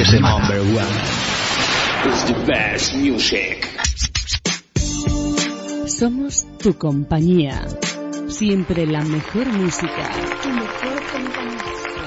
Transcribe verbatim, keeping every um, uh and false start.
de semana. It's the best music. Somos tu compañía. Siempre la mejor música. Tu mejor compañía.